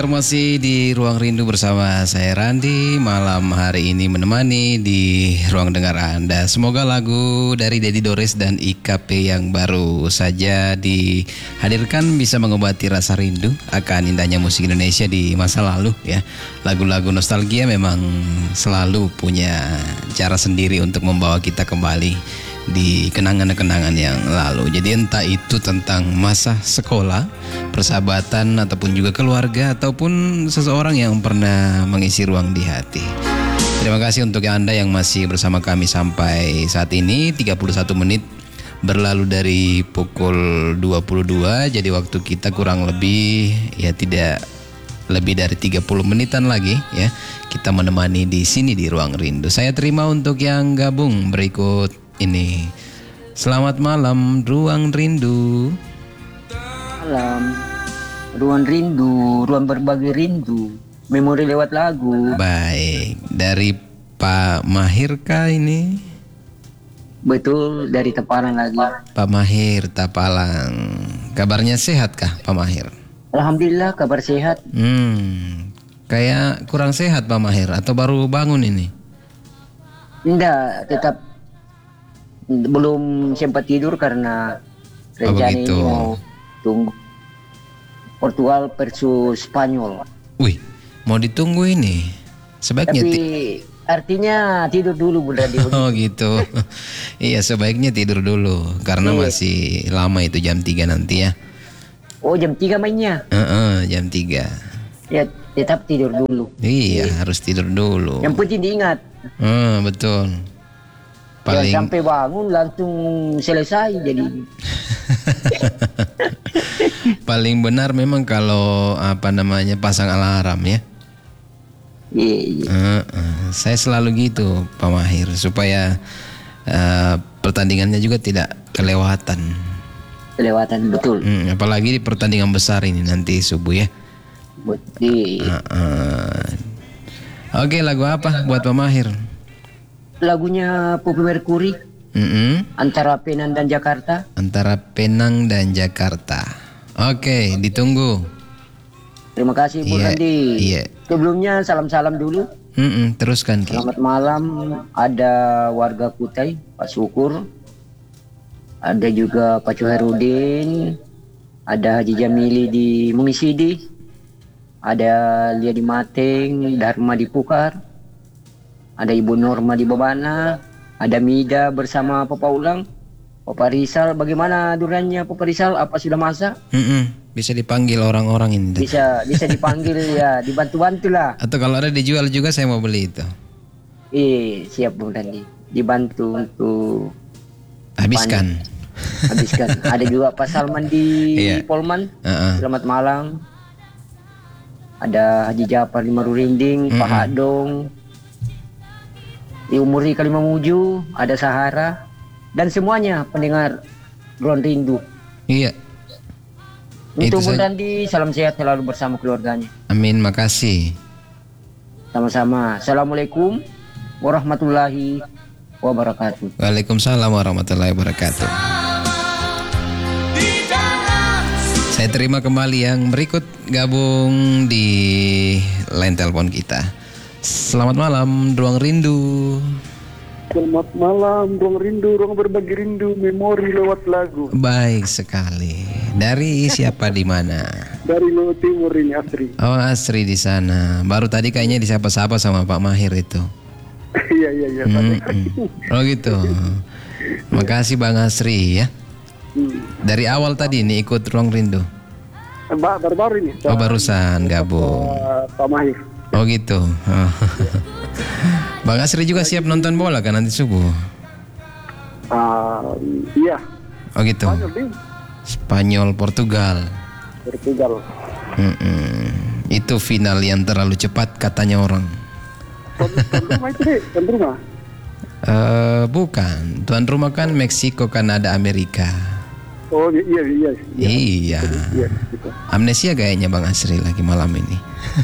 Masih di Ruang Rindu bersama saya Randi. Malam hari ini menemani di ruang dengar Anda. Semoga lagu dari Dedi Dores dan IKP yang baru saja dihadirkan bisa mengobati rasa rindu akan indahnya musik Indonesia di masa lalu ya. Lagu-lagu nostalgia memang selalu punya cara sendiri untuk membawa kita kembali di kenangan-kenangan yang lalu. Jadi entah itu tentang masa sekolah, persahabatan, ataupun juga keluarga, ataupun seseorang yang pernah mengisi ruang di hati. Terima kasih untuk Anda yang masih bersama kami sampai saat ini. 31 menit berlalu dari pukul 22. Jadi waktu kita kurang lebih ya tidak lebih dari 30 menitan lagi ya. Kita menemani di sini di Ruang Rindu. Saya terima untuk yang gabung berikut ini. Selamat malam Ruang Rindu. Malam Ruang Rindu, ruang berbagi rindu, memori lewat lagu. Baik, dari Pak Mahir kah ini? Betul, dari Tapalan lagi. Pak Mahir Tapalang. Kabarnya sehat kah Pak Mahir? Alhamdulillah kabar sehat. Kayak kurang sehat Pak Mahir atau baru bangun ini? Enggak, tetap belum sempat tidur karena rencana ini mau tunggu Portugal versus Spanyol. Wih, mau ditunggu ini. Sebaiknya tapi artinya tidur dulu Bunda. Oh gitu. Iya, sebaiknya tidur dulu karena masih lama itu jam 3 nanti ya. Oh, jam 3 mainnya? Jam 3. Ya, tetap tidur dulu. Iya, harus tidur dulu. Yang penting diingat. Betul. Paling sampai bangun langsung selesai jadi. Paling benar memang kalau pasang alarm ya. Iya. Saya selalu gitu Pak Mahir supaya pertandingannya juga tidak kelewatan. Kelewatan betul. Apalagi di pertandingan besar ini nanti subuh ya. Betul. Oke, lagu apa buat Pak Mahir? Lagunya Poppy Mercury. Antara Penang dan Jakarta. Antara Penang dan Jakarta. Oke, ditunggu. Terima kasih Bu Randi. Iya. Sebelumnya salam-salam dulu. Teruskan Ki. Selamat malam. Ada warga Kutai, Pak Syukur. Ada juga Pak Cuherudin. Ada Haji Jamili di Mungisidi. Ada Lia di Mateng, Dharma di Pukar. Ada Ibu Norma di Babana. Ada Mida bersama Papa Ulang. Papa Rizal, bagaimana durannya Papa Rizal? Apa sudah masak? Bisa dipanggil orang-orang ini. Bisa dipanggil ya, dibantu-bantu lah. Atau kalau ada dijual juga saya mau beli itu. Siap Bung Dandi. Dibantu untuk habiskan. Ada juga Pak Salman di Polman. Selamat malam. Ada Haji Jafar di Marurinding, Pak Hadong. Di Umuri Kalimamuju, ada Sahara. Dan semuanya pendengar Ruang Rindu. Iya. Untuk Bung Randi, salam sehat selalu bersama keluarganya. Amin, makasih. Sama-sama. Assalamualaikum warahmatullahi wabarakatuh. Waalaikumsalam warahmatullahi wabarakatuh. Saya terima kembali yang berikut gabung di line telepon kita. Selamat malam, Ruang Rindu. Selamat malam, Ruang Rindu, ruang berbagi rindu, memori lewat lagu. Baik sekali. Dari siapa di mana? Dari Luhut Timur ini, Asri. Oh, Asri di sana. Baru tadi kayaknya disapa-sapa sama Pak Mahir itu. Iya. Oh gitu. Makasih Bang Asri ya. Dari awal tadi nih ikut Ruang Rindu. Baru-baru ini. Oh, barusan gabung. Pak Mahir. Oh gitu. Bang Asri juga siap nonton bola kan nanti subuh? Iya. Oh gitu. Spanyol Portugal. Itu final yang terlalu cepat katanya orang. Tuan rumah itu deh, tuan rumah. Bukan. Tuan rumah kan Meksiko, Kanada, Amerika. Oh iya. Iya. Gitu. Amnesia kayaknya Bang Asri lagi malam ini.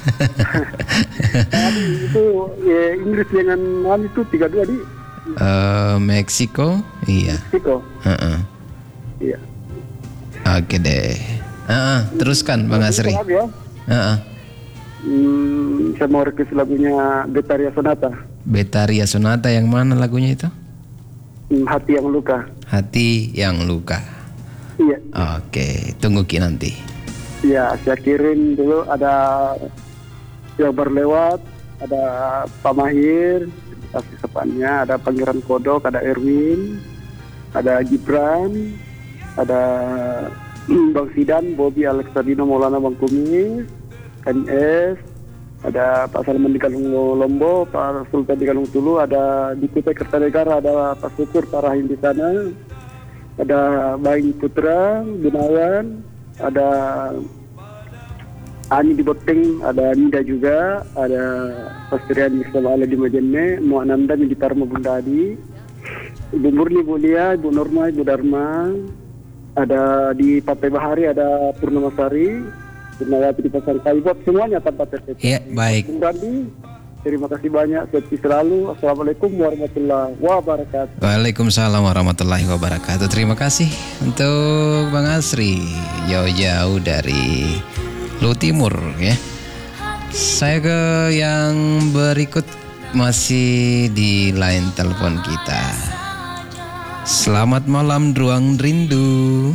Itu Inggris dengan itu 3-2 di Meksiko, iya. Meksiko. Iya. Oke deh. Teruskan Bang Asri. Saya mau request lagunya Betaria Sonata. Betaria Sonata yang mana lagunya itu? Hati yang luka. Hati yang luka. Iya. Oke, tunggu Ki nanti. Iya, saya kirim dulu ada yang berlewat, ada Pak Mahir, kasih sepannya, ada Pangeran Kodok, ada Erwin, ada Gibran, ada Bang Sidan, Bobby, Alexandino, Maulana, Bang Kumi, KNS, ada Pak Salman di Kalung Lombo, Pak Sultan di Kalung Tulu, ada di Kutai Kertanegara, ada Pak Syukur, Pak Rahim di sana, ada Baing Putra, Gunawan, ada Ani di Boteng, ada Nida juga, ada Pastrian Mustafa Ali di Majene, Mu'ananda di Tarma Bundadi, Ibu Murni, Ibu Lia, Ibu Norma, Ibu Dharma, ada di Pantai Bahari, ada Purnamasari, Purnawati di Pasar Kaibot, semuanya tanpa terkecuali. Iya, baik. Bung Randi, terima kasih banyak, sehat selalu. Assalamualaikum warahmatullahi wabarakatuh. Waalaikumsalam warahmatullahi wabarakatuh. Terima kasih untuk Bang Asri, jauh-jauh dari Lu Timur ya. Saya ke yang berikut, masih di line telepon kita. Selamat malam Ruang Rindu.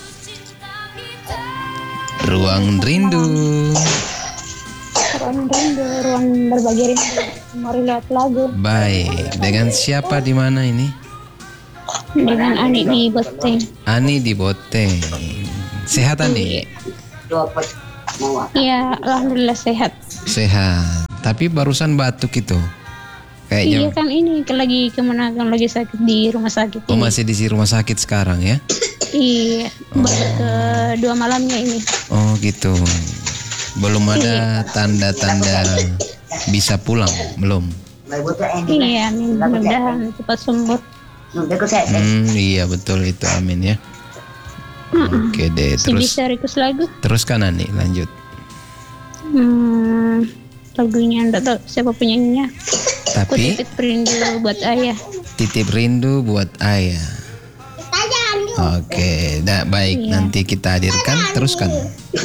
Ruang Rindu. Ruang rindu, ruang berbagi rindu. Mari lihat lagu Baik, dengan siapa di mana ini? dengan Ani di Boteng. Ani di Boteng. Sehat Ani? Iya, alhamdulillah sehat. Sehat. Tapi barusan batuk itu. Iya Kayaknya. kan ini lagi kemenangan, lagi sakit di rumah sakit. Oh, Ini. masih di rumah sakit sekarang ya? Iya, baru kedua malamnya ini. Oh gitu. Belum ada tanda-tanda bisa pulang, belum? Iya, amin. Mudah-mudahan cepat sembuh. Iya betul itu, amin ya. Oke deh, Si terus bisa request lagu? teruskan Ani, lanjut. Lagunya enggak tahu siapa penyanyinya. Aku Tapi titip rindu buat ayah. titip rindu buat ayah. Oke, baik, Iya. nanti kita hadirkan, teruskan.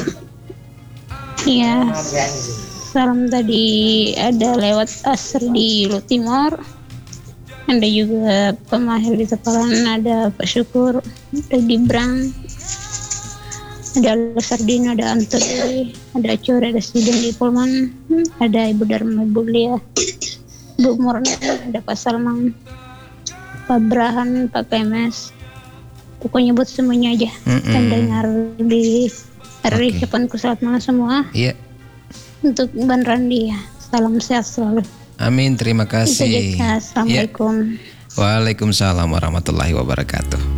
Iya. Salam tadi ada lewat Asr di Lu Timur. Ada juga Pemahir di Tepalan, ada Pak Syukur, ada Gibran, ada Sardino, ada Antoni, ada Core, ada Sidan di Polman, ada Ibu Dharma, Ibu Lia, Bu Murni, ada Pak Salman, Pak Brahan, Pak Kemes. Pokoknya buat semuanya aja. Dan dengar di hari Oke. depanku, selamat malam semua. Iya, Untuk Ban Randi ya, salam sehat selalu. amin, terima Itu kasih. aja. Iya. Assalamualaikum. Waalaikumsalam warahmatullahi wabarakatuh.